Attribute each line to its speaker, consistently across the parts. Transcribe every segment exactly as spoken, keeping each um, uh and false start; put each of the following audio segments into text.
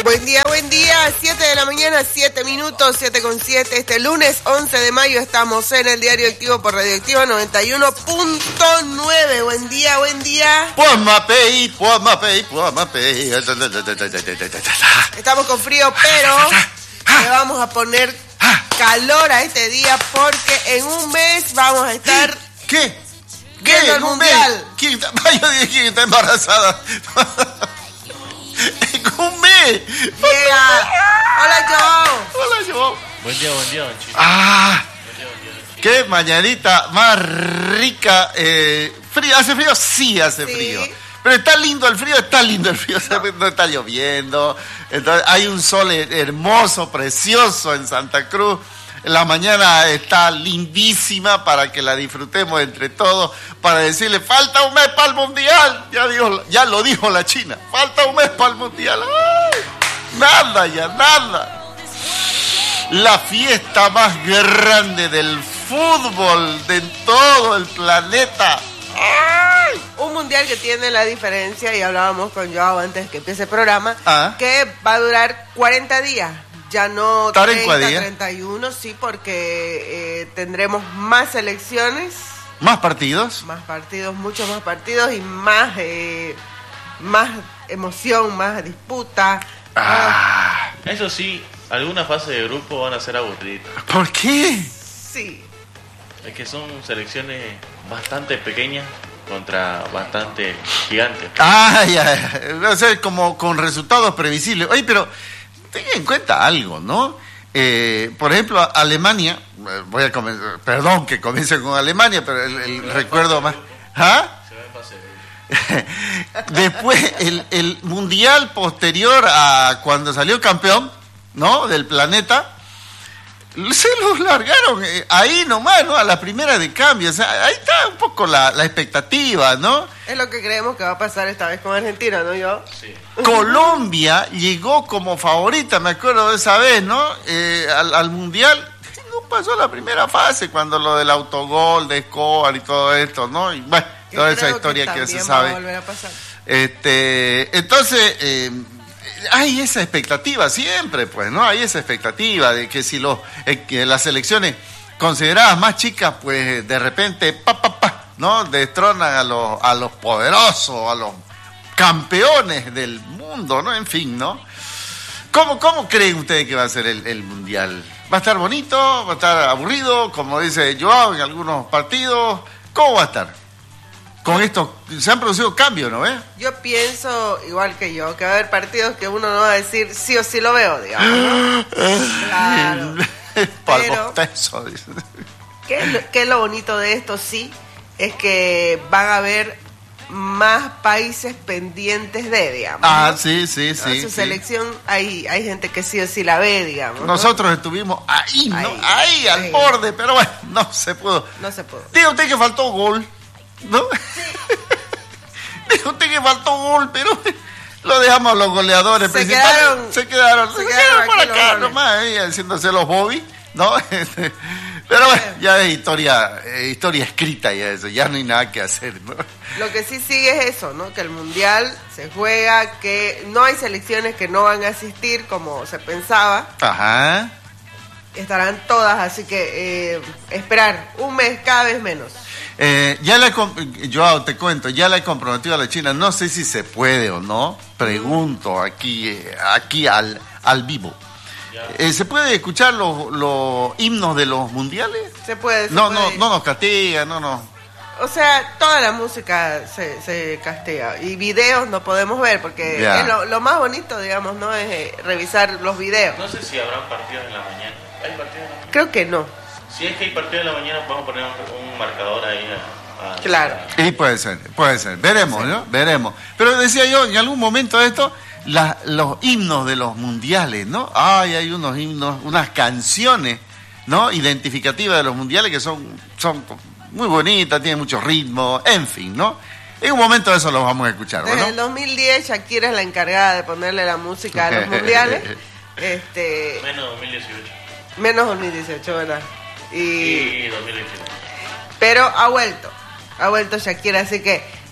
Speaker 1: Buen día, buen día, siete de la mañana, siete minutos, siete con siete. Este lunes once de mayo estamos en el Diario Activo por Radioactiva noventa y uno punto nueve. Buen día, buen día.
Speaker 2: Puamapey, puamapey, puamapey.
Speaker 1: Estamos con frío, pero le vamos a poner calor a este día porque en un mes vamos a estar...
Speaker 2: ¿Qué?
Speaker 1: ¿Qué?
Speaker 2: ¿Qué?
Speaker 1: El mundial.
Speaker 2: ¿Quién está? Yo dije que está embarazada. ¡Un mes!
Speaker 1: Llega. Hola, Joe.
Speaker 2: Hola, Joe.
Speaker 3: Buen día, buen día, don Chico.
Speaker 2: Ah,
Speaker 3: Buen día, buen día, don Chico.
Speaker 2: qué mañanita más rica. Eh, frío, ¿hace frío? Sí, hace
Speaker 1: Sí.
Speaker 2: frío. Pero está lindo el frío, está lindo el frío. O sea, no está lloviendo. Entonces, hay un sol hermoso, precioso en Santa Cruz. La mañana está lindísima para que la disfrutemos entre todos, para decirle, falta un mes para el mundial. Ya, dijo, ya lo dijo la China, falta un mes para el mundial. ¡Ay! Nada ya, nada. La fiesta más grande del fútbol de todo el planeta. ¡Ay!
Speaker 1: Un mundial que tiene la diferencia, y hablábamos con Joao antes que empiece el programa,
Speaker 2: Ah.
Speaker 1: que va a durar cuarenta días. Ya no
Speaker 2: ¿Tarencua
Speaker 1: treinta,
Speaker 2: días?
Speaker 1: treinta y uno, sí, porque eh, tendremos más selecciones,
Speaker 2: ¿Más partidos?
Speaker 1: más partidos, muchos más partidos y más, eh, más emoción, más disputa.
Speaker 2: Ah,
Speaker 3: Eso sí, algunas fases de grupo van a ser aburridas.
Speaker 2: ¿por qué?
Speaker 1: Sí,
Speaker 3: Es que son selecciones bastante pequeñas contra bastante gigantes.
Speaker 2: Ah, ya, ya. O sea, como con resultados previsibles. Oye, pero tenga en cuenta algo, ¿no? Eh, por ejemplo, Alemania, eh, voy a comenzar, perdón que comience con Alemania, pero el, el recuerdo más... ¿Ah?
Speaker 3: Se va en fase de grupo.
Speaker 2: Después, el, el mundial posterior a cuando salió campeón, ¿no? Del planeta, se los largaron eh, ahí nomás, ¿no? A la primera de cambio. O sea, ahí está un poco la, la expectativa, ¿no?
Speaker 1: es lo que creemos que va a pasar esta vez con Argentina, ¿no, yo?
Speaker 3: Sí.
Speaker 2: Colombia llegó como favorita, me acuerdo de esa vez, ¿no? Eh, al, al mundial. No pasó la primera fase cuando lo del autogol de Escobar y todo esto, ¿no? Y bueno,
Speaker 1: Que
Speaker 2: toda
Speaker 1: creo
Speaker 2: esa historia que,
Speaker 1: también
Speaker 2: se
Speaker 1: va a
Speaker 2: sabe.
Speaker 1: volver a pasar.
Speaker 2: Este, entonces, eh, hay esa expectativa siempre, pues, ¿no? Hay esa expectativa de que si los, eh, que las selecciones consideradas más chicas, pues, de repente, pa, pa, pa, ¿no? Destronan a los, a los poderosos, a los campeones del mundo, ¿no? En fin, ¿no? ¿Cómo, cómo creen ustedes que va a ser el, el mundial? ¿Va a estar bonito? ¿Va a estar aburrido? Como dice Joao en algunos partidos. ¿Cómo va a estar? Con esto, se han producido cambios, ¿no ves?
Speaker 1: Yo pienso, igual que yo, que va a haber partidos que uno no va a decir sí o sí lo veo, digamos, ¿no? Claro.
Speaker 2: Palmo teso, dice.
Speaker 1: ¿Qué es, lo, qué es lo bonito de esto? Sí, es que van a haber más países pendientes de, digamos.
Speaker 2: Ah,
Speaker 1: ¿no?
Speaker 2: sí, sí,
Speaker 1: ¿No?
Speaker 2: sí.
Speaker 1: Su
Speaker 2: sí.
Speaker 1: selección, hay, hay gente que sí o sí la ve, digamos. ¿no?
Speaker 2: Nosotros estuvimos ahí, ¿no?
Speaker 1: Ahí,
Speaker 2: Ahí, al
Speaker 1: ahí.
Speaker 2: borde, pero bueno, no se pudo.
Speaker 1: No se puede.
Speaker 2: Diga usted que faltó gol, ¿no? Diga usted que faltó gol, pero lo dejamos a los goleadores
Speaker 1: Se
Speaker 2: principales.
Speaker 1: quedaron-
Speaker 2: se quedaron,
Speaker 1: se
Speaker 2: se
Speaker 1: quedaron
Speaker 2: quedaron por
Speaker 1: aquí los
Speaker 2: acá
Speaker 1: goles.
Speaker 2: nomás, ahí, haciéndose los bobby, ¿no? Este, pero bueno, ya es historia, eh, historia escrita ya eso, ya no hay nada que hacer, ¿no?
Speaker 1: Lo que sí sigue es eso, ¿no? Que el mundial se juega, que no hay selecciones que no van a asistir como se pensaba.
Speaker 2: Ajá.
Speaker 1: Estarán todas, así que eh, esperar un mes, cada vez menos.
Speaker 2: Eh, ya le com- Joao, te cuento, ya le he comprometido a la China, no sé si se puede o no, pregunto aquí, eh, aquí al, al vivo. Eh, ¿Se puede escuchar los, los himnos de los mundiales?
Speaker 1: Se puede. se
Speaker 2: No,
Speaker 1: puede.
Speaker 2: no, no nos castiga, no, no.
Speaker 1: O sea, toda la música se, se castea y videos no podemos ver porque
Speaker 2: Ya.
Speaker 1: es lo, lo más bonito, digamos, ¿no? Es eh, revisar los videos.
Speaker 3: No sé si habrán partidos en la mañana. ¿Hay partidos en la mañana?
Speaker 1: Creo que no.
Speaker 3: Si es que hay partidos en la mañana, vamos a poner un, un marcador ahí. A, a-
Speaker 1: Claro.
Speaker 2: Y puede ser, puede ser, veremos, ¿no? Veremos. Pero decía yo, en algún momento de esto, la- los himnos de los mundiales, ¿no? Ay, hay unos himnos, unas canciones, ¿no? Identificativas de los mundiales que son, son muy bonitas, tienen mucho ritmo, en fin, ¿no? En un momento de eso los vamos a escuchar,
Speaker 1: Desde
Speaker 2: ¿no?
Speaker 1: el dos mil diez Shakira es la encargada de ponerle la música a los mundiales. Este,
Speaker 3: Menos dos mil dieciocho.
Speaker 1: menos dos mil dieciocho, ¿verdad? Y,
Speaker 3: Y dos mil diecinueve.
Speaker 1: pero ha vuelto. Ha vuelto Shakira, así que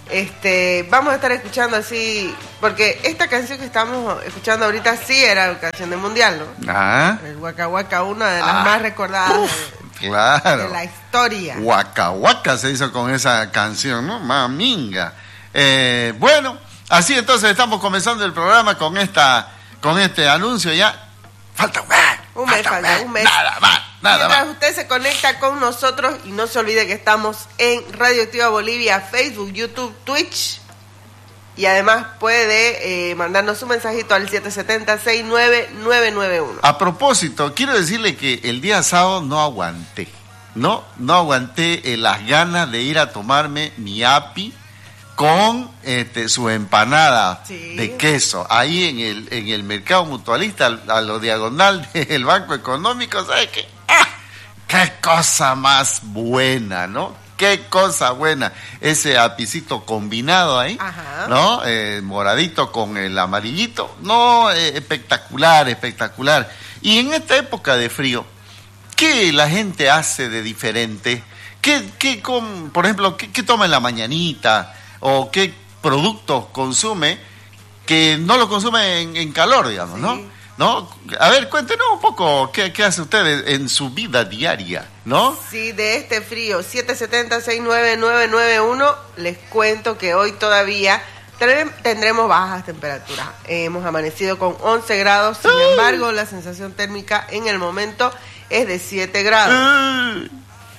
Speaker 1: Este, vamos a estar escuchando así, porque esta canción que estamos escuchando ahorita sí era la canción del mundial, ¿no?
Speaker 2: Ah.
Speaker 1: El Waka Waka, una de las
Speaker 2: Ah.
Speaker 1: más recordadas
Speaker 2: Uf,
Speaker 1: de,
Speaker 2: claro.
Speaker 1: de la historia.
Speaker 2: Waka Waka se hizo con esa canción, ¿no? Maminga. Eh, bueno, así entonces estamos comenzando el programa con esta, con este anuncio ya. Falta un mes.
Speaker 1: Un mes, falta
Speaker 2: un
Speaker 1: un mes.
Speaker 2: Nada más, nada
Speaker 1: Mientras
Speaker 2: más.
Speaker 1: usted se conecta con nosotros y no se olvide que estamos en Radioactiva Bolivia, Facebook, YouTube, Twitch. Y además puede eh, mandarnos un mensajito al siete siete cero, seis nueve nueve nueve uno.
Speaker 2: A propósito, quiero decirle que el día sábado no aguanté. No, no aguanté eh, las ganas de ir a tomarme mi api con este, su empanada
Speaker 1: Sí.
Speaker 2: de queso, ahí en el en el mercado mutualista, a lo diagonal del Banco Económico. ¿Sabe qué? ¡Ah! ¡Qué cosa más buena!, ¿no? ¡Qué cosa buena! Ese apicito combinado ahí,
Speaker 1: Ajá.
Speaker 2: ¿no? Eh, moradito con el amarillito. No, eh, espectacular, espectacular. Y en esta época de frío, ¿qué la gente hace de diferente? ¿Qué, qué com- por ejemplo, qué, qué toma en la mañanita? ¿O qué productos consume que no lo consume en, en calor, digamos,
Speaker 1: Sí.
Speaker 2: ¿no? ¿No? A ver, cuéntenos un poco qué, qué hace usted en su vida diaria, ¿no?
Speaker 1: Sí, de este frío, siete siete cero, seis nueve nueve nueve uno, les cuento que hoy todavía tre- tendremos bajas temperaturas. Hemos amanecido con once grados, sin embargo, la sensación térmica en el momento es de siete grados.
Speaker 2: Eh,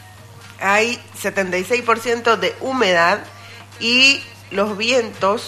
Speaker 1: Hay setenta y seis por ciento de humedad y los vientos,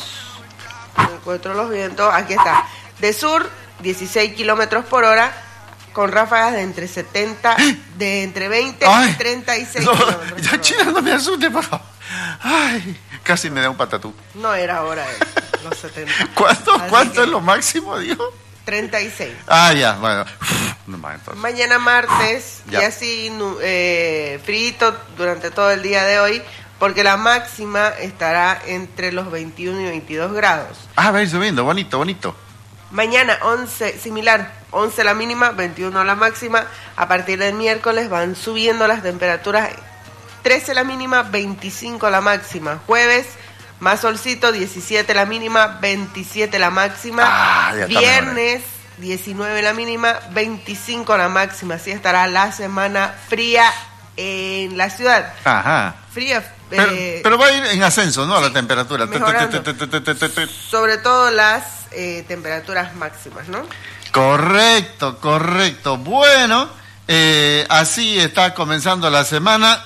Speaker 1: no encuentro los vientos, aquí está, de sur, dieciséis kilómetros por hora, con ráfagas de entre setenta, de entre veinte
Speaker 2: Ay,
Speaker 1: y treinta y seis
Speaker 2: no,
Speaker 1: kilómetros por
Speaker 2: ya,
Speaker 1: hora.
Speaker 2: China, no me asuste, por favor. Ay, casi me da un patatú.
Speaker 1: No era hora de los setenta.
Speaker 2: ¿Cuánto,
Speaker 1: Así
Speaker 2: cuánto
Speaker 1: que
Speaker 2: es lo máximo, dijo?
Speaker 1: treinta y seis.
Speaker 2: Ah, ya, bueno. No más, entonces.
Speaker 1: Mañana martes,
Speaker 2: Ya.
Speaker 1: y así nu- eh, frito durante todo el día de hoy, porque la máxima estará entre los veintiuno y veintidós grados.
Speaker 2: Ah, va a ir subiendo, bonito, bonito.
Speaker 1: Mañana once, similar, once la mínima, veintiuno la máxima. A partir del miércoles van subiendo las temperaturas, trece la mínima, veinticinco la máxima. Jueves, más solcito, diecisiete la mínima, veintisiete la máxima.
Speaker 2: Ah, ya está
Speaker 1: Viernes, diecinueve la mínima, veinticinco la máxima. Así estará la semana fría en la ciudad.
Speaker 2: Ajá.
Speaker 1: Fría,
Speaker 2: Pero,
Speaker 1: eh,
Speaker 2: pero va a ir en ascenso, ¿no? La temperatura.
Speaker 1: mejorando.
Speaker 2: Te, te, te, te, te, te, te.
Speaker 1: sobre todo las eh, temperaturas máximas, ¿no?
Speaker 2: Correcto, correcto. Bueno, eh, así está comenzando la semana.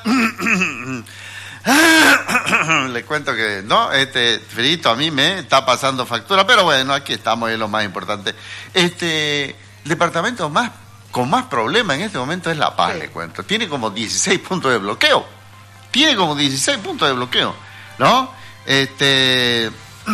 Speaker 2: Le cuento que, ¿no? Este frito a mí me está pasando factura, pero bueno, aquí estamos, es lo más importante. Este, el departamento más con más problemas en este momento es La Paz,
Speaker 1: Sí.
Speaker 2: le cuento. Tiene como dieciséis puntos de bloqueo. Tiene como dieciséis puntos de bloqueo, ¿no? Este,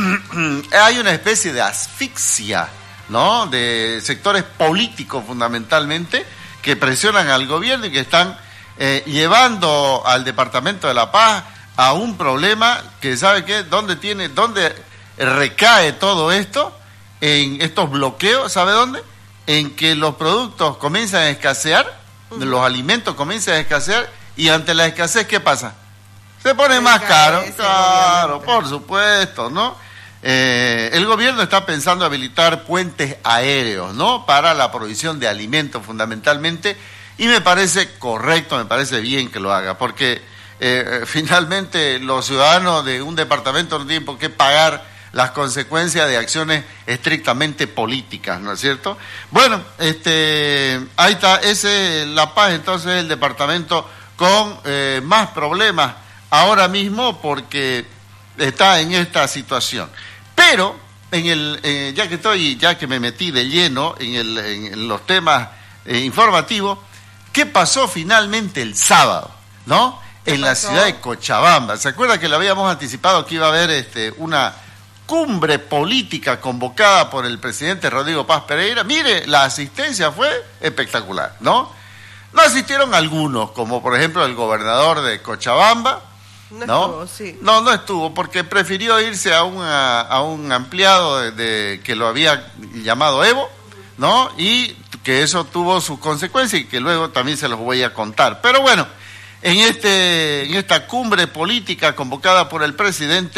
Speaker 2: hay una especie de asfixia, ¿no? De sectores políticos fundamentalmente que presionan al gobierno y que están eh, llevando al Departamento de La Paz a un problema que, ¿sabe qué? ¿Dónde tiene, dónde recae todo esto? En estos bloqueos, ¿sabe dónde? En que los productos comienzan a escasear, uh-huh. los alimentos comienzan a escasear, y ante la escasez, ¿qué pasa? Se pone
Speaker 1: Se
Speaker 2: más caro,
Speaker 1: encarece,
Speaker 2: claro,
Speaker 1: obviamente.
Speaker 2: por supuesto, ¿no? Eh, el gobierno está pensando habilitar puentes aéreos, ¿no? Para la provisión de alimentos fundamentalmente, y me parece correcto, me parece bien que lo haga, porque eh, finalmente los ciudadanos de un departamento no tienen por qué pagar las consecuencias de acciones estrictamente políticas, ¿no es cierto? Bueno, este, ahí está, ese La Paz, entonces, el departamento con eh, más problemas ahora mismo porque está en esta situación. Pero, en el, eh, ya que estoy, ya que me metí de lleno en, el, en, en los temas eh, informativos, ¿qué pasó finalmente el sábado, no? En la ciudad de Cochabamba. ¿Se acuerda que le habíamos anticipado que iba a haber este, una cumbre política convocada por el presidente Rodrigo Paz Pereira? Mire, la asistencia fue espectacular, ¿no? No asistieron algunos, como por ejemplo el gobernador de Cochabamba,
Speaker 1: No,
Speaker 2: ¿no?
Speaker 1: estuvo, sí.
Speaker 2: No, no estuvo, porque prefirió irse a, una, a un ampliado de, de, que lo había llamado Evo, ¿no? Y que eso tuvo sus consecuencias y que luego también se los voy a contar. Pero bueno, en, este, en esta cumbre política convocada por el presidente,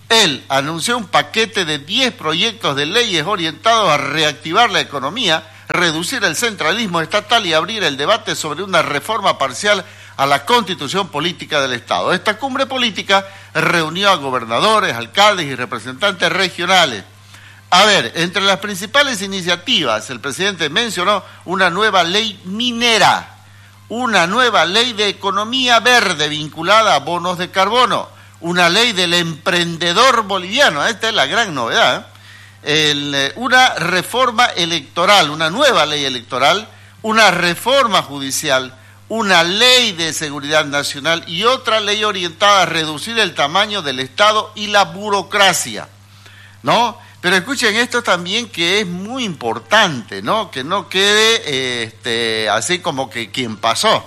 Speaker 2: Él anunció un paquete de diez proyectos de leyes orientados a reactivar la economía, reducir el centralismo estatal y abrir el debate sobre una reforma parcial a la constitución política del Estado. Esta cumbre política reunió a gobernadores, alcaldes y representantes regionales. A ver, entre las principales iniciativas, el presidente mencionó una nueva ley minera, una nueva ley de economía verde vinculada a bonos de carbono, una ley del emprendedor boliviano, esta es la gran novedad, ¿eh? El, una reforma electoral, una nueva ley electoral, una reforma judicial, una ley de seguridad nacional y otra ley orientada a reducir el tamaño del Estado y la burocracia, ¿no? Pero escuchen esto también que es muy importante, ¿no? Que no quede este, así como que quien pasó.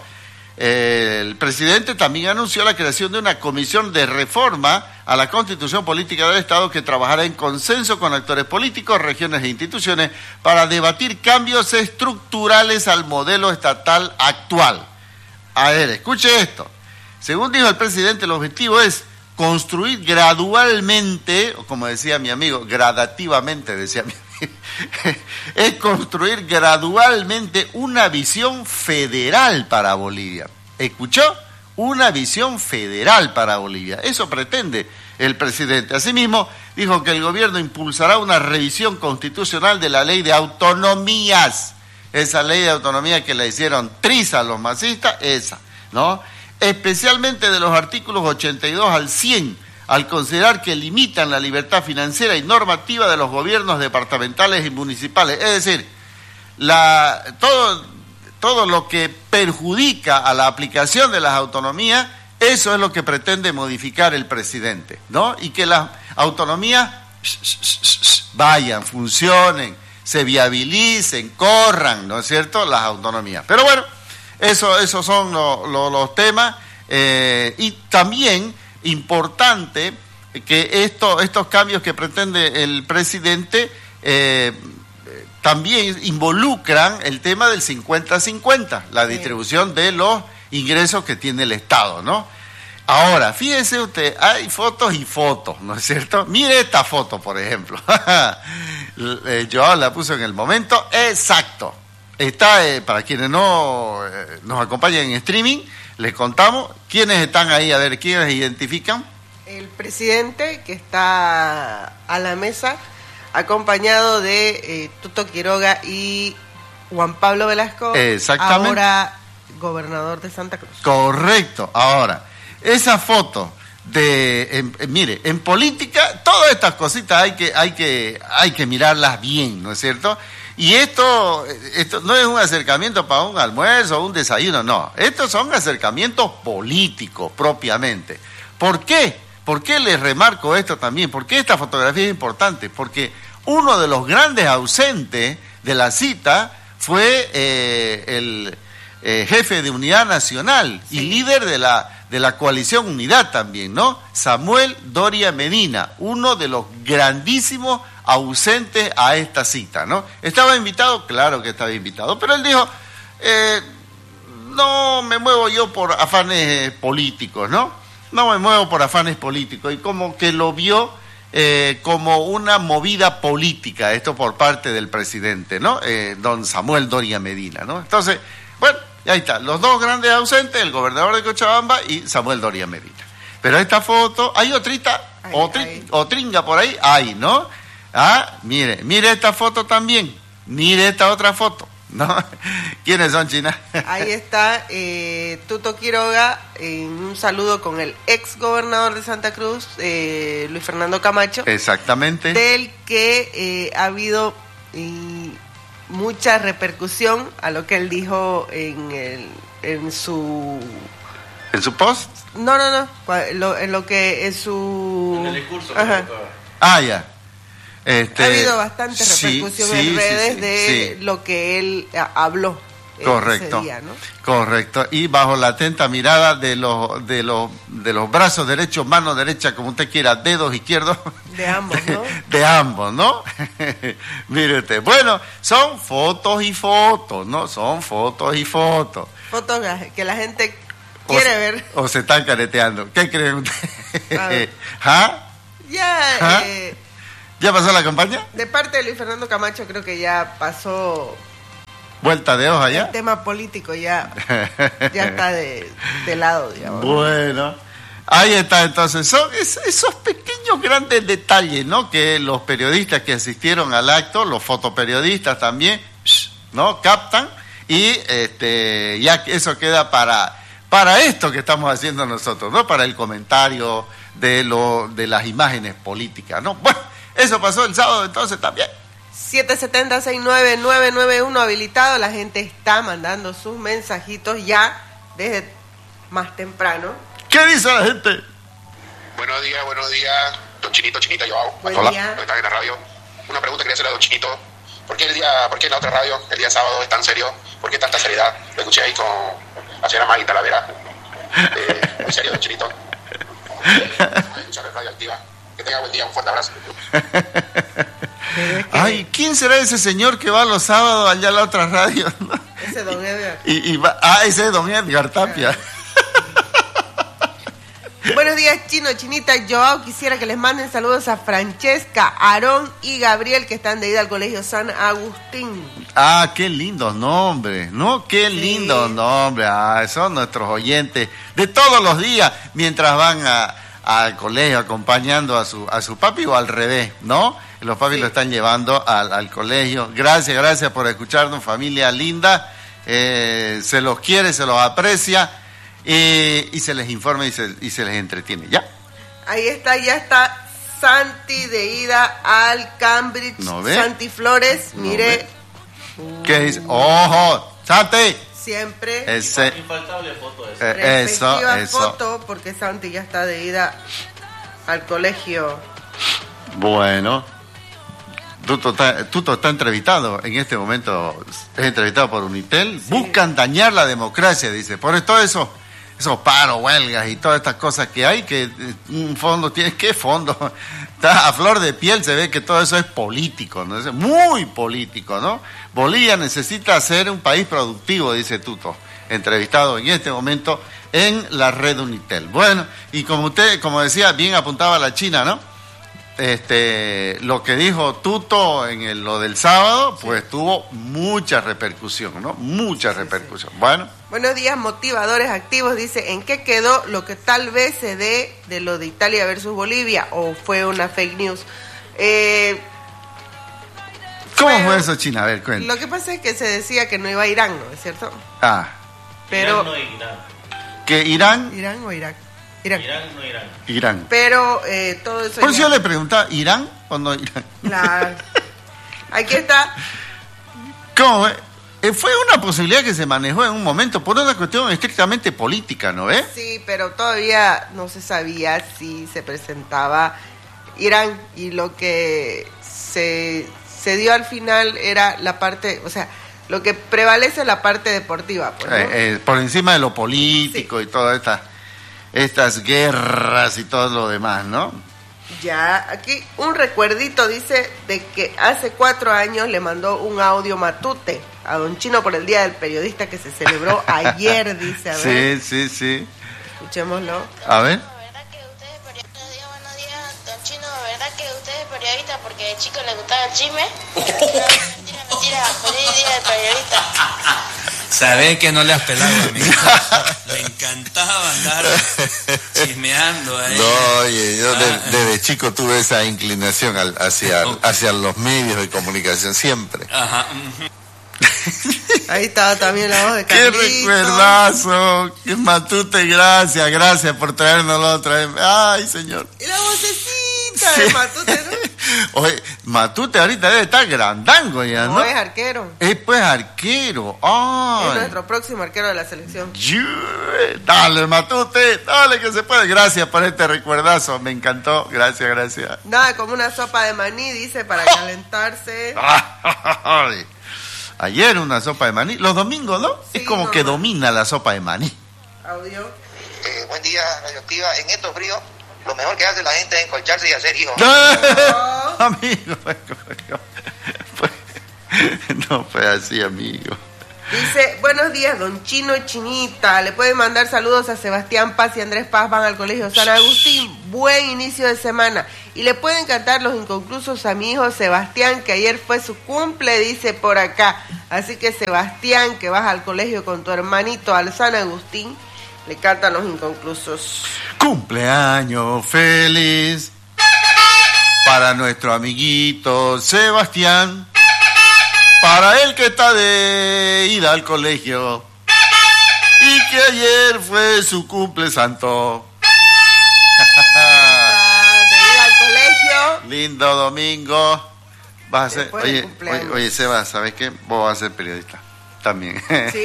Speaker 2: El presidente también anunció la creación de una comisión de reforma a la Constitución Política del Estado que trabajará en consenso con actores políticos, regiones e instituciones para debatir cambios estructurales al modelo estatal actual. A ver, escuche esto. Según dijo el presidente, el objetivo es construir gradualmente, o como decía mi amigo, gradativamente, decía mi amigo, es construir gradualmente una visión federal para Bolivia. ¿Escuchó? Una visión federal para Bolivia. Eso pretende el presidente. Asimismo, dijo que el gobierno impulsará una revisión constitucional de la ley de autonomías. Esa ley de autonomía que le hicieron triza a los masistas, esa, ¿no? Especialmente de los artículos ochenta y dos al cien, al considerar que limitan la libertad financiera y normativa de los gobiernos departamentales y municipales. Es decir, la, todo, todo lo que perjudica a la aplicación de las autonomías, eso es lo que pretende modificar el presidente, ¿no? Y que las autonomías vayan, funcionen, se viabilicen, corran, ¿no es cierto?, las autonomías. Pero bueno, eso, esos son lo, lo, los temas. Eh, y también importante que esto, estos cambios que pretende el presidente eh, también involucran el tema del cincuenta cincuenta, la distribución de los ingresos que tiene el Estado, ¿no? Ahora, fíjese usted, hay fotos y fotos, ¿no es cierto? Mire esta foto, por ejemplo. Yo la puse en el momento exacto. Está, eh, para quienes no eh, nos acompañan en streaming, les contamos quiénes están ahí, a ver, quiénes identifican.
Speaker 1: El presidente, que está a la mesa, acompañado de eh, Tuto Quiroga y Juan Pablo Velasco,
Speaker 2: exactamente,
Speaker 1: ahora gobernador de Santa Cruz.
Speaker 2: Correcto. Ahora, esa foto de, en, en, mire, en política, todas estas cositas hay que, hay que, hay que mirarlas bien, ¿no es cierto? Y esto, esto no es un acercamiento para un almuerzo o un desayuno, no. Estos son acercamientos políticos propiamente. ¿Por qué? ¿Por qué les remarco esto también? ¿Por qué esta fotografía es importante? Porque uno de los grandes ausentes de la cita fue eh, el eh, jefe de Unidad Nacional, sí, y líder de la, de la coalición Unidad también, ¿no? Samuel Doria Medina, uno de los grandísimos ausente a esta cita, ¿no? ¿Estaba invitado? Claro que estaba invitado, pero él dijo, eh, no me muevo yo por afanes políticos, ¿no? No me muevo por afanes políticos, y como que lo vio eh, como una movida política, esto por parte del presidente, ¿no? Eh, don Samuel Doria Medina, ¿no? Entonces, bueno, ahí está, los dos grandes ausentes, el gobernador de Cochabamba y Samuel Doria Medina. Pero esta foto, hay otrita,
Speaker 1: ay,
Speaker 2: otri,
Speaker 1: ay.
Speaker 2: otringa por ahí, hay, ¿no? Ah, mire, mire esta foto también, mire esta otra foto, ¿no? ¿Quiénes son, China?
Speaker 1: Ahí está eh, Tuto Quiroga, en un saludo con el ex gobernador de Santa Cruz, eh, Luis Fernando Camacho.
Speaker 2: Exactamente.
Speaker 1: Del que eh, ha habido eh, mucha repercusión a lo que él dijo en, el, en su...
Speaker 2: ¿En su post?
Speaker 1: No, no, no, lo, en lo que es su...
Speaker 3: En el discurso.
Speaker 1: Ajá.
Speaker 2: Ah, ya. Este,
Speaker 1: ha habido bastante repercusión
Speaker 2: sí, sí,
Speaker 1: en redes
Speaker 2: sí, sí,
Speaker 1: de
Speaker 2: sí.
Speaker 1: lo que él habló.
Speaker 2: Correcto,
Speaker 1: ese día, ¿no?
Speaker 2: Correcto. Y bajo la atenta mirada de los de los de los brazos derechos, mano derecha, como usted quiera, dedos izquierdos.
Speaker 1: De ambos, ¿no?
Speaker 2: De ambos, ¿no? Mire usted. Bueno, son fotos y fotos, ¿no? Son fotos y fotos.
Speaker 1: Fotos que la gente quiere
Speaker 2: o,
Speaker 1: ver.
Speaker 2: O se están careteando. ¿Qué creen ustedes?
Speaker 1: A ver.
Speaker 2: ¿Ah?
Speaker 1: Ya,
Speaker 2: ¿Ah?
Speaker 1: eh,
Speaker 2: ¿Ya pasó la campaña?
Speaker 1: de parte de Luis Fernando Camacho creo que ya pasó
Speaker 2: ¿Vuelta de hoja
Speaker 1: el
Speaker 2: ya?
Speaker 1: tema político, ya, ya está de, de lado, digamos.
Speaker 2: Bueno, ahí está entonces. Son es- esos pequeños grandes detalles, ¿no? Que los periodistas que asistieron al acto, los fotoperiodistas también, ¿no? Captan y este ya que eso queda para, para esto que estamos haciendo nosotros, ¿no? Para el comentario de, lo, de las imágenes políticas, ¿no? Bueno, eso pasó el sábado entonces también.
Speaker 1: siete siete cero, seis nueve nueve nueve uno habilitado, la gente está mandando sus mensajitos ya desde más temprano.
Speaker 2: ¿Qué dice la gente?
Speaker 4: Buenos días, buenos días, don Chinito, Chinita, yo hago.
Speaker 1: Buen
Speaker 4: Hola,
Speaker 1: día.
Speaker 4: ¿dónde están en la radio? Una pregunta quería hacerle a don Chinito. ¿Por qué el día, por qué en la otra radio, el día sábado, es tan serio? ¿Por qué tanta seriedad? Lo escuché ahí con la señora Maggie Talavera. Eh, muy serio, don Chinito. Escuchar la radio activa. Que tenga buen día, un fuerte abrazo.
Speaker 1: Pero es que
Speaker 2: Ay, ¿quién será ese señor que va los sábados allá a la otra radio? ¿no?
Speaker 1: ese don Edgar.
Speaker 2: Y, y va, ah, ese es don Edgar Tapia.
Speaker 1: Buenos días, Chino, Chinita, Joao. Quisiera que les manden saludos a Francesca, Aarón y Gabriel, que están de ida al Colegio San Agustín.
Speaker 2: Ah, qué lindos nombres, ¿no? Qué
Speaker 1: Sí.
Speaker 2: lindos nombres. Ah, son nuestros oyentes de todos los días mientras van a, al colegio acompañando a su, a su papi o al revés, ¿no? Los papis
Speaker 1: Sí.
Speaker 2: lo están llevando al, al colegio. Gracias, gracias por escucharnos, familia linda. Eh, se los quiere, se los aprecia. Eh, y se les informa y se, y se les entretiene. ¿Ya?
Speaker 1: Ahí está, ya está Santi de ida al Cambridge.
Speaker 2: ¿No ve?
Speaker 1: Santi Flores,
Speaker 2: ¿No
Speaker 1: mire,
Speaker 2: ¿Qué dice? ¡Ojo! ¡Santi!
Speaker 1: siempre
Speaker 2: Ese,
Speaker 3: Infaltable foto de eso.
Speaker 2: eh, eso,
Speaker 1: respectiva
Speaker 2: eso.
Speaker 1: foto, porque Santi ya está de ida al colegio.
Speaker 2: Bueno. Tuto está, Tuto está entrevistado en este momento, es entrevistado por Unitel. Buscan dañar la democracia, dice. Por todo eso, esos paros, huelgas y todas estas cosas que hay, que eh, un fondo tiene, ¿qué fondo? Está a flor de piel, se ve que todo eso es político, ¿no? Es muy político, ¿no? Bolivia necesita ser un país productivo, dice Tuto, entrevistado en este momento en la red Unitel. Bueno, y como usted, como decía, bien apuntaba la China, ¿no? Este, lo que dijo Tuto en el- lo del sábado, pues tuvo mucha repercusión, ¿no? Mucha repercusión. Bueno,
Speaker 1: Buenos días, motivadores activos. Dice, ¿en qué quedó lo que tal vez se dé de lo de Italia versus Bolivia? ¿O fue una fake news? Eh,
Speaker 2: ¿cómo
Speaker 1: fue-
Speaker 2: fue eso, China? A ver, cuenta.
Speaker 1: Lo que pasa es que se decía que no iba a Irán, ¿no es cierto?
Speaker 2: Ah,
Speaker 1: Pero...
Speaker 3: Irán no Irán.
Speaker 2: que Irán,
Speaker 1: ¿Irán o Irak? Irán.
Speaker 3: Irán no Irán.
Speaker 2: Irán.
Speaker 1: Pero eh, todo eso...
Speaker 2: Por eso
Speaker 1: ya-
Speaker 2: yo le preguntaba, ¿Irán o no Irán?
Speaker 1: La- Aquí está.
Speaker 2: ¿Cómo fue? Eh, fue una posibilidad que se manejó en un momento por una cuestión estrictamente política, ¿no ves?
Speaker 1: Sí, pero todavía no se sabía si se presentaba Irán, y lo que se, se dio al final era la parte, o sea, lo que prevalece es la parte deportiva. Pues, ¿no?
Speaker 2: Eh, eh, por encima de lo político y todas estas estas guerras y todo lo demás, ¿no?
Speaker 1: Ya, aquí un recuerdito dice de que hace cuatro años le mandó un audio Matute a Don Chino por el Día del Periodista que se celebró ayer, dice, a ver,
Speaker 2: Sí, sí, sí.
Speaker 1: escuchémoslo.
Speaker 2: A ver.
Speaker 5: ¿Verdad que usted es periodista? Buenos días, buenos días, don Chino. ¿Verdad que usted es periodista porque de chico le gustaba el chisme? No, mentira, mentira. Feliz día del periodista.
Speaker 6: Sabés que no le has pelado, amigo. Le encantaba andar chismeando ahí.
Speaker 7: No, oye, yo de-
Speaker 6: Ah,
Speaker 7: desde chico tuve esa inclinación al- hacia,
Speaker 6: Ok.
Speaker 7: hacia los medios de comunicación, siempre.
Speaker 6: Ajá. ujú.
Speaker 1: Ahí estaba también la voz de
Speaker 2: ¡Qué
Speaker 1: Carlitos.
Speaker 2: recuerdazo! ¡Qué Matute! Gracias, gracias por traérnoslo otra vez. ¡Ay, señor!
Speaker 1: Y la vocecita de
Speaker 2: Sí.
Speaker 1: Matute, ¿no?
Speaker 2: Oye, Matute ahorita debe estar grandango ya, ¿no?
Speaker 1: No, es arquero.
Speaker 2: Es pues arquero.
Speaker 1: Es
Speaker 2: ¡Ay!
Speaker 1: nuestro próximo arquero de la selección.
Speaker 2: Yue, Dale, Matute, dale que se puede. Gracias por este recuerdazo, me encantó. Gracias, gracias.
Speaker 1: Nada, como una sopa de maní, dice, para calentarse.
Speaker 2: Ay. Ayer una sopa de maní. Los domingos, ¿no?
Speaker 1: Sí,
Speaker 2: es como
Speaker 1: no,
Speaker 2: que
Speaker 1: no.
Speaker 2: domina la sopa de maní.
Speaker 1: Audio.
Speaker 4: Eh, buen día, radioactiva. En estos fríos, lo mejor que hace la gente es encolcharse y hacer hijos.
Speaker 2: Amigo, pues, no fue así, amigo.
Speaker 1: Dice, buenos días, don Chino Chinita. Le pueden mandar saludos a Sebastián Paz y Andrés Paz, van al colegio San Agustín. buen inicio de semana. Y le pueden cantar los inconclusos a mi hijo Sebastián, que ayer fue su cumple, dice por acá. Así que Sebastián, que vas al colegio con tu hermanito al San Agustín, le cantan los inconclusos.
Speaker 2: Cumpleaños feliz para nuestro amiguito Sebastián, para el que está de ida al colegio y que ayer fue su cumple santo.
Speaker 1: De ida al colegio.
Speaker 2: Lindo domingo. Vas a ser,
Speaker 1: Después del
Speaker 2: oye,
Speaker 1: cumpleaños.
Speaker 2: oye, oye, Seba, ¿sabes qué? Vos vas a ser periodista también.
Speaker 1: Sí.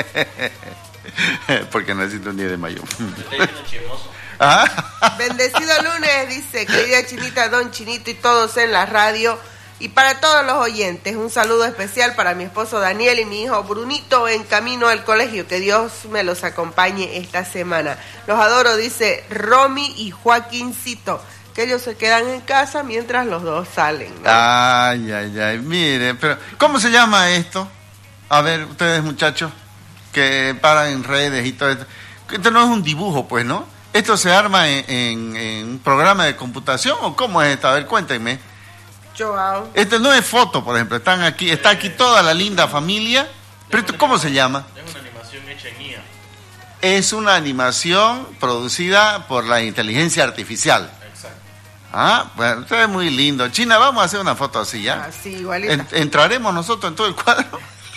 Speaker 2: Porque naciste un día de mayo.
Speaker 3: Te estoy diciendo chismoso.
Speaker 2: ¿Ah?
Speaker 1: Bendecido lunes, dice querida Chinita, Don Chinito y todos en la radio. Y para todos los oyentes, un saludo especial para mi esposo Daniel y mi hijo Brunito en camino al colegio. Que Dios me los acompañe esta semana. Los adoro, dice Romy y Joaquincito. Que ellos se quedan en casa mientras los dos salen, ¿no?
Speaker 2: Ay, ay, ay, miren, pero ¿cómo se llama esto? A ver, ustedes muchachos, que paran en redes y todo esto. Esto no es un dibujo, pues, ¿no? ¿Esto se arma en, en, en un programa de computación o cómo es esto? A ver, cuéntenme.
Speaker 1: Joao.
Speaker 2: Esto no es foto, por ejemplo, están aquí, está aquí toda la linda familia. Pero esto, ¿cómo se llama?
Speaker 3: Es una animación hecha en I A.
Speaker 2: Es una animación producida por la inteligencia artificial.
Speaker 3: Exacto.
Speaker 2: Ah, bueno, esto es muy lindo. China, vamos a hacer una foto así, ¿ya?
Speaker 1: Así, igualita.
Speaker 2: En- ¿Entraremos nosotros en todo el cuadro?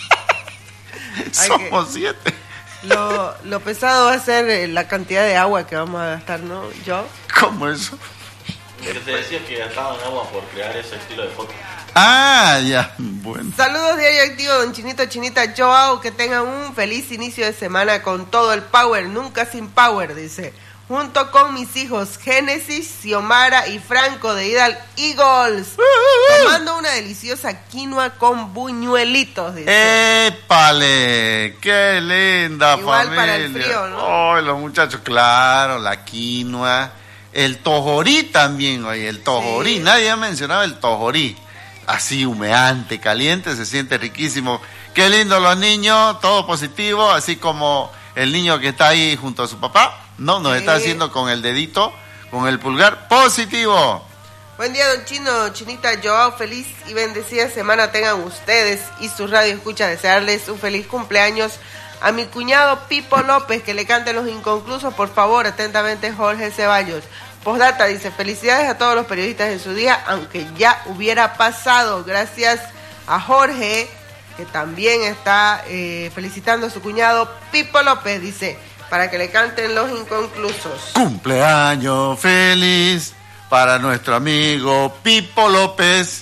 Speaker 1: Hay
Speaker 2: Somos siete.
Speaker 1: Lo, lo pesado va a ser eh, la cantidad de agua que vamos a gastar, ¿no? Yo.
Speaker 2: ¿Cómo eso?
Speaker 3: Que te decía que gastaban agua por crear ese estilo de foto.
Speaker 2: Ah, ya, bueno.
Speaker 1: Saludos Diario Activo, Don Chinito, Chinita, Joao, que tengan un feliz inicio de semana con todo el power, nunca sin power, dice. Junto con mis hijos Génesis, Xiomara y Franco de Hidal Eagles, tomando una deliciosa quinoa con buñuelitos, dice.
Speaker 2: ¡Épale! ¡Qué linda
Speaker 1: Igual
Speaker 2: familia!
Speaker 1: para el frío, ¿no?
Speaker 2: ¡Ay, los muchachos! Claro, la quinoa. El tojorí también, oye, el tojorí.
Speaker 1: Sí.
Speaker 2: Nadie ha mencionado el tojorí. Así humeante, caliente, se siente riquísimo. ¡Qué lindo los niños! Todo positivo, así como el niño que está ahí junto a su papá. No, nos
Speaker 1: Sí.
Speaker 2: está haciendo con el dedito, con el pulgar, positivo.
Speaker 1: Buen día, Don Chino, Chinita, Joao, feliz y bendecida semana tengan ustedes y su radio escucha. Desearles un feliz cumpleaños a mi cuñado Pipo López, que le cante los inconclusos, por favor. Atentamente, Jorge Ceballos. Postdata, dice, felicidades a todos los periodistas en su día, aunque ya hubiera pasado. Gracias a Jorge, que también está eh, felicitando a su cuñado Pipo López, dice, para que le canten los inconclusos.
Speaker 2: Cumpleaños feliz para nuestro amigo Pipo López,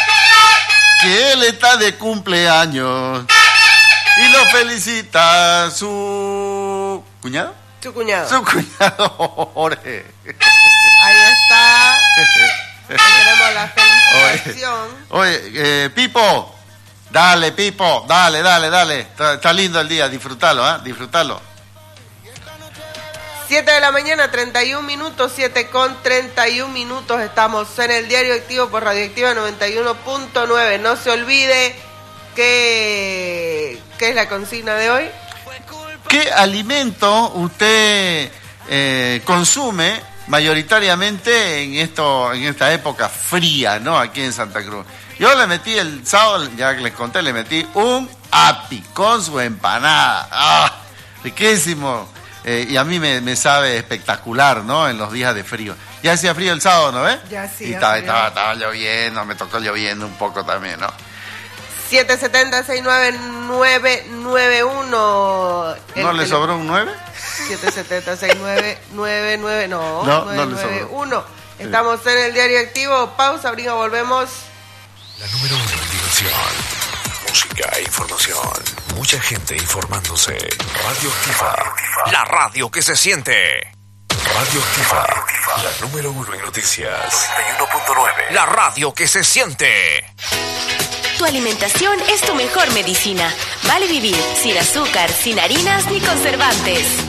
Speaker 2: que él está de cumpleaños y lo felicita su cuñado.
Speaker 1: Su cuñado.
Speaker 2: Su cuñado Jorge.
Speaker 1: Ahí está. Le tenemos la felicitación.
Speaker 2: Oye, eh, Pipo, dale, Pipo, dale, dale, dale. Está, está lindo el día, disfrútalo, ¿ah? Disfrútalo.
Speaker 1: siete de la mañana, treinta y un minutos, siete con treinta y un minutos. Estamos en el Diario Activo por Radioactiva noventa y uno punto nueve. No se olvide que, que es la consigna de hoy.
Speaker 2: ¿Qué alimento usted eh, consume mayoritariamente en esto, en esta época fría, ¿no? Aquí en Santa Cruz. Yo le metí el sábado, ya que les conté, le metí un api con su empanada. ¡Ah! Riquísimo. Eh, y a mí me, me sabe espectacular, ¿no? En los días de frío. Ya hacía frío el sábado, ¿no ves?
Speaker 1: Ya sí,
Speaker 2: Y
Speaker 1: ya
Speaker 2: estaba,
Speaker 1: frío.
Speaker 2: estaba, estaba lloviendo, me tocó lloviendo un poco también, ¿no?
Speaker 1: siete siete cero, seis nueve nueve nueve uno.
Speaker 2: ¿No le sobró un nueve?
Speaker 1: siete siete cero, seis nueve nueve nueve. No,
Speaker 2: No, no le
Speaker 1: nueve nueve
Speaker 2: sobró.
Speaker 1: uno. Estamos en el Diario Activo. Pausa, brinco, volvemos.
Speaker 8: La número uno en diversión, música e información. Mucha gente informándose. Radio Activa, la radio que se siente. Radio Activa, la número uno en noticias. noventa y uno punto nueve. La radio que se siente.
Speaker 9: Tu alimentación es tu mejor medicina. Vale vivir sin azúcar, sin harinas ni conservantes.